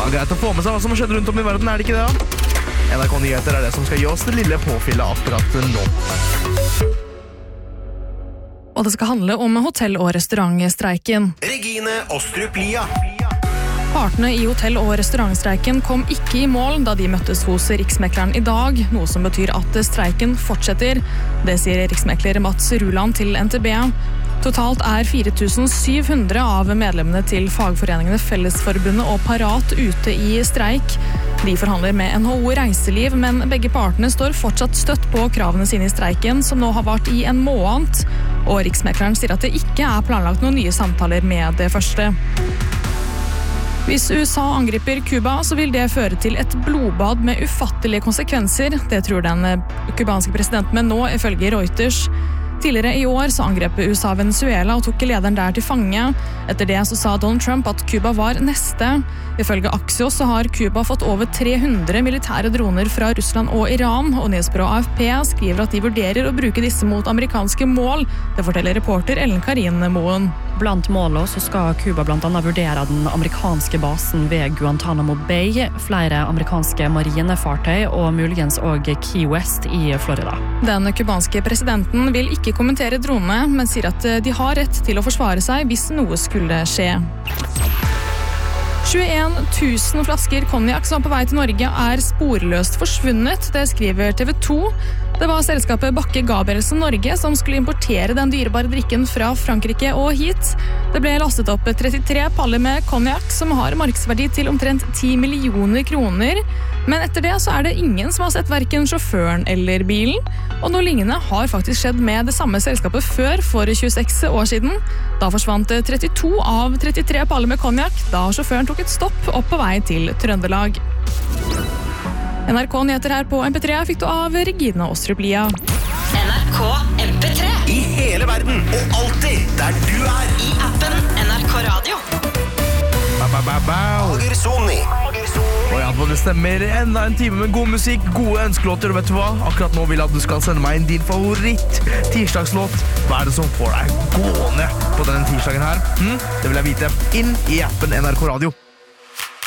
greit å få med seg hva som har skjedd rundt om i verden, det ikke det da? NRK Nyheter det som skal gi oss det lille påfyllet akkurat nå. Og det skal handle om hotell- og restaurantstreiken. Regine Ostrup Lia. Partene i hotell- og restaurantstreiken kom ikke i mål da de møttes hos Riksmekleren i dag, noe som betyr at streiken fortsetter. Det sier riksmekler Mats Ruland til NTB. Totalt 4700 av medlemmene til fagforeningene Fellesforbundet og Parat ute i streik. De forhandler med NHO Reiseliv, men begge partene står fortsatt støtt på kravene sine i streiken, som nå har vart i en måned. Og Riksmekleren sier at det ikke planlagt noen nye samtaler med det første. Hvis USA angriper Cuba, så vil det føre til et blodbad med ufattelige konsekvenser. Det tror den kubanske presidenten med nå, ifølge Reuters. Tidligere i år så angrep USA Venezuela og tok lederen der til fange. Etter det så sa Donald Trump at Cuba var neste. Ifølge Axios så har Cuba fått over 300 militære droner fra Russland og Iran, og nyhetsbyrået AFP skriver at de vurderer å bruke disse mot amerikanske mål. Det forteller reporter Ellen Karin Moen. Blant målene så skal Cuba blant annet vurdere den amerikanske basen ved Guantanamo Bay, flere amerikanske marinefartøy og muligens også Key West i Florida. Den kubanske presidenten vil ikke kommentere dronene, men sier at de har rett til å forsvare seg hvis noe skulle skje. 21 000 flasker konjak som på vei til Norge sporløst forsvunnet, det skriver TV 2. Det var selskapet Bakke Gabrielsen Norge som skulle importere den dyrebare drikken fra Frankrike og hit. Det ble lastet opp 33 paller med konjak som har markedsverdi til omtrent 10 millioner kroner. Men etter det så det ingen som har sett hverken sjåføren eller bilen. Og noe lignende har faktisk skjedd med det samme selskapet før, for 26 år siden. Da forsvant 32 av 33 paller med konjak, da sjåføren tok et stopp opp på vei til Trøndelag. NRK Nyheter her på MP3 fikk du av Regine Ostrup Lia. NRK MP3. I hele verden, og alltid der du I appen NRK Radio. Alger Sony. Og ja, det stemmer enda en time med god musikk, gode ønskelåter, og vet du hva? Akkurat nå vil jeg at du skal sende meg inn din favoritt tirsdagslåt. Hva det som får deg gående på denne tirsdagen her? Det vil jeg vite. Inn i appen NRK Radio.